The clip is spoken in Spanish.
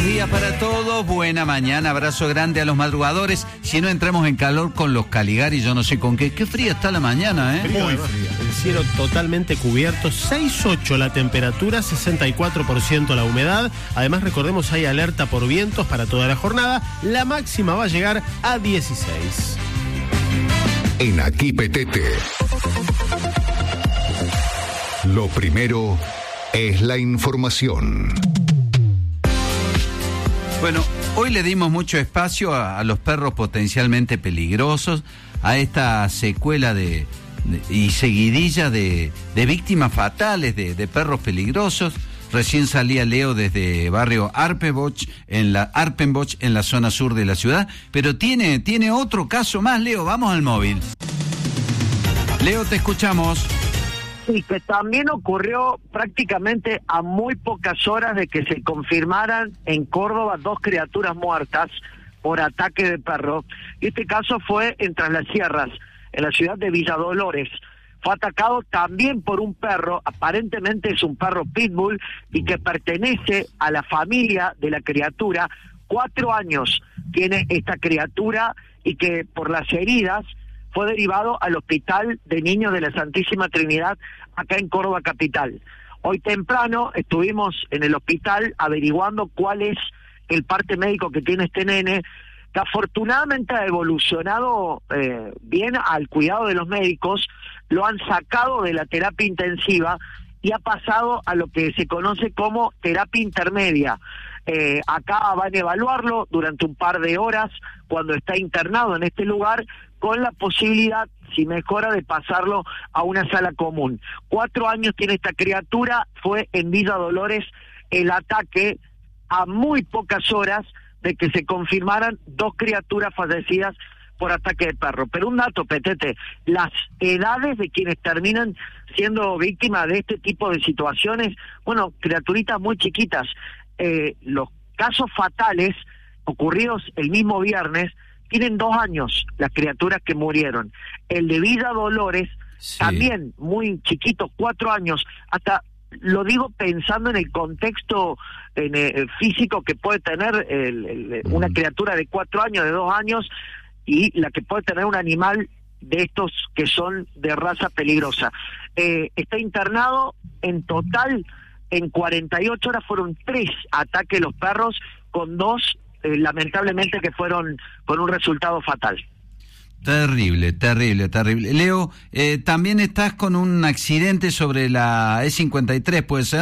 buenos días para todos, buena mañana, abrazo grande a los madrugadores. Si no entramos en calor con los Caligari, yo no sé con qué fría está la mañana, ¿eh? Muy fría. El cielo totalmente cubierto, 6,8 la temperatura, 64% la humedad. Además, recordemos, hay alerta por vientos para toda la jornada. La máxima va a llegar a 16. En Aquí Petete, lo primero es la información. Bueno, hoy le dimos mucho espacio a los perros potencialmente peligrosos, a esta secuela y seguidilla de víctimas fatales de perros peligrosos. Recién salía Leo desde barrio Arpenbosch en la zona sur de la ciudad, pero tiene otro caso más. Leo, vamos al móvil. Leo, te escuchamos. Sí, que también ocurrió prácticamente a muy pocas horas de que se confirmaran en Córdoba 2 criaturas muertas por ataque de perro. Y este caso fue en Tras las Sierras, en la ciudad de Villa Dolores. Fue atacado también por un perro, aparentemente es un perro pitbull y que pertenece a la familia de la criatura. 4 años tiene esta criatura y que por las heridas fue derivado al Hospital de Niños de la Santísima Trinidad, acá en Córdoba capital. Hoy temprano estuvimos en el hospital averiguando cuál es el parte médico que tiene este nene, que afortunadamente ha evolucionado bien al cuidado de los médicos, lo han sacado de la terapia intensiva y ha pasado a lo que se conoce como terapia intermedia. Acá van a evaluarlo durante un par de horas cuando está internado en este lugar, con la posibilidad, si mejora, de pasarlo a una sala común. 4 años tiene esta criatura, fue en Villa Dolores el ataque a muy pocas horas de que se confirmaran 2 criaturas fallecidas por ataque de perro. Pero un dato, Petete, las edades de quienes terminan siendo víctimas de este tipo de situaciones, bueno, criaturitas muy chiquitas. Los casos fatales ocurridos el mismo viernes tienen 2 años las criaturas que murieron. El de Villa Dolores, sí, también muy chiquito, 4 años. Hasta lo digo pensando en el contexto físico que puede tener una criatura de 4 años, de 2 años, y la que puede tener un animal de estos que son de raza peligrosa. Está internado. En total, en 48 horas fueron 3 ataques de los perros, con 2 lamentablemente que fueron con un resultado fatal. Terrible. Leo, también estás con un accidente sobre la E53, ¿puede ser?